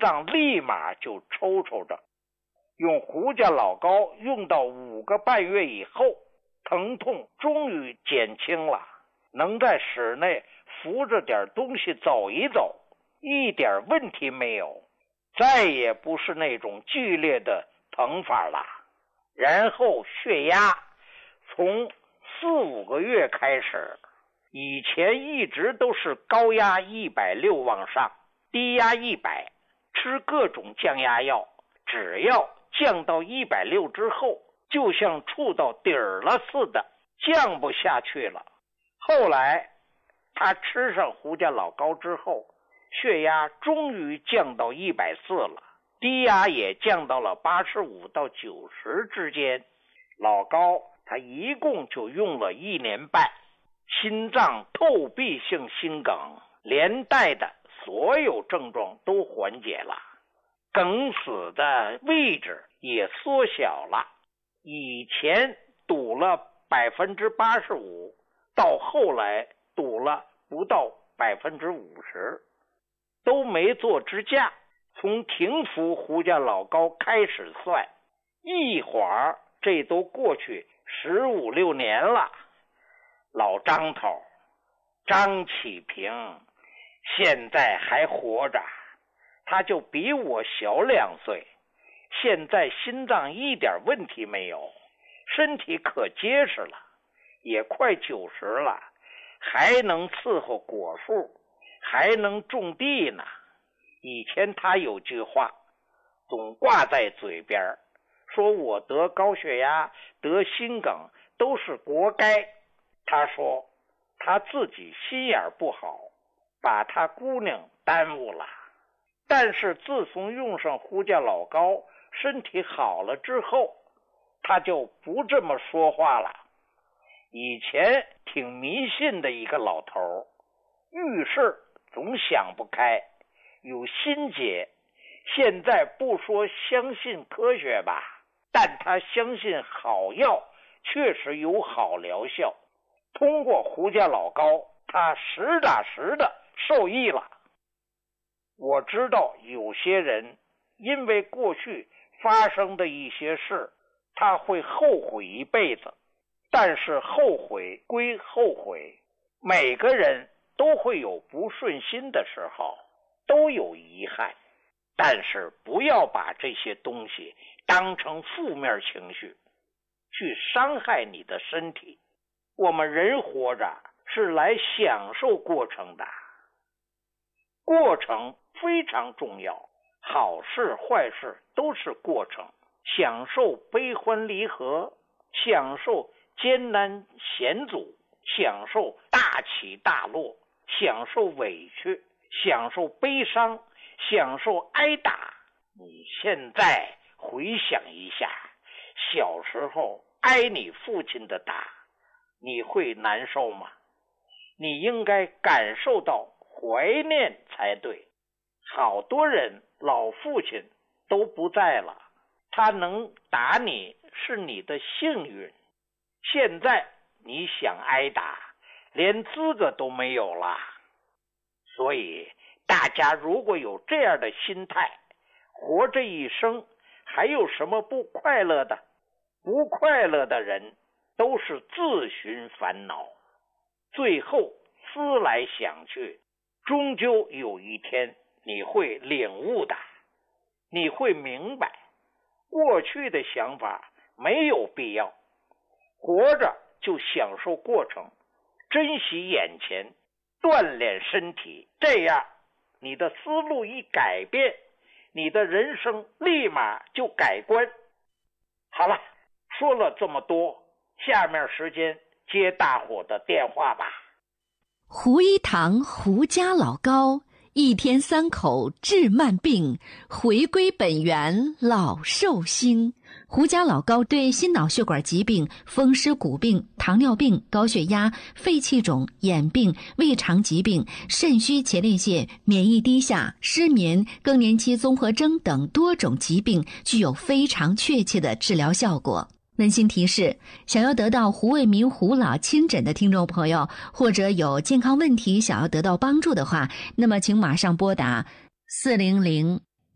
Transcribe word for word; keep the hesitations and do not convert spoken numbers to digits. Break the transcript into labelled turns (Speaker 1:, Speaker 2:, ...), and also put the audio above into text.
Speaker 1: 脏立马就抽抽着。用胡家老膏用到五个半月以后，疼痛终于减轻了，能在室内扶着点东西走一走，一点问题没有，再也不是那种剧烈的疼法了。然后血压从四五个月开始，以前一直都是高压一百六往上，低压一百，吃各种降压药，只要降到一百六之后，就像触到底儿了似的，降不下去了。后来他吃上胡家老膏之后，血压终于降到一百四了，低压也降到了八十五到九十之间。老膏他一共就用了一年半，心脏透壁性心梗连带的所有症状都缓解了，梗死的位置也缩小了，以前堵了百分之八十五，到后来堵了不到百分之五十，都没做支架。从停服胡家老膏开始算，一会儿这都过去十五六年了。老张头张启平现在还活着，他就比我小两岁，现在心脏一点问题没有，身体可结实了，也快九十了，还能伺候果树，还能种地呢。以前他有句话总挂在嘴边，说我得高血压得心梗都是活该。他说他自己心眼不好，把他姑娘耽误了。但是自从用上胡家老膏，身体好了之后，他就不这么说话了。以前挺迷信的一个老头，遇事总想不开，有心结。现在不说相信科学吧，但他相信好药确实有好疗效。通过胡家老膏，他实打实的受益了。我知道有些人因为过去发生的一些事，他会后悔一辈子。但是后悔归后悔，每个人都会有不顺心的时候，都有遗憾，但是不要把这些东西当成负面情绪去伤害你的身体。我们人活着是来享受过程的，过程非常重要，好事坏事都是过程，享受悲欢离合，享受艰难险阻，享受大起大落，享受委屈，享受悲伤，享受挨打。你现在回想一下，小时候挨你父亲的打，你会难受吗？你应该感受到怀念才对。好多人老父亲都不在了，他能打你是你的幸运。现在你想挨打，连资格都没有了。所以大家如果有这样的心态，活这一生还有什么不快乐的？不快乐的人都是自寻烦恼，最后思来想去，终究有一天你会领悟的，你会明白过去的想法没有必要，活着就享受过程，珍惜眼前，锻炼身体，这样你的思路一改变，你的人生立马就改观。好了，说了这么多，下面时间接大伙的电话吧。
Speaker 2: 胡一堂胡家老膏，一天三口治慢病，回归本源老寿星。胡家老膏对心脑血管疾病、风湿骨病、糖尿病、高血压、肺气肿、眼病、胃肠疾病、肾虚前列腺、免疫低下、失眠、更年期综合征等多种疾病具有非常确切的治疗效果。温馨提示，想要得到胡卫民胡老亲诊的听众朋友，或者有健康问题想要得到帮助的话，那么请马上拨打四零零